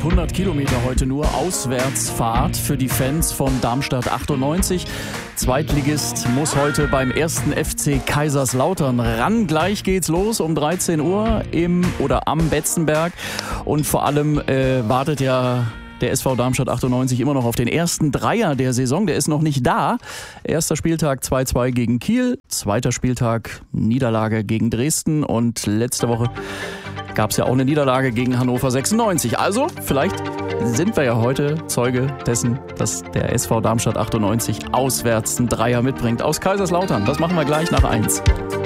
100 Kilometer heute nur Auswärtsfahrt für die Fans von Darmstadt 98. Zweitligist muss heute beim 1. FC Kaiserslautern ran. Gleich geht's los um 13 Uhr am Betzenberg. Und vor allem wartet ja der SV Darmstadt 98 immer noch auf den ersten Dreier der Saison. Der ist noch nicht da. Erster Spieltag 2-2 gegen Kiel. Zweiter Spieltag Niederlage gegen Dresden. Und letzte Woche gab es ja auch eine Niederlage gegen Hannover 96. Also vielleicht sind wir ja heute Zeuge dessen, dass der SV Darmstadt 98 auswärts einen Dreier mitbringt aus Kaiserslautern. Das machen wir gleich nach 1.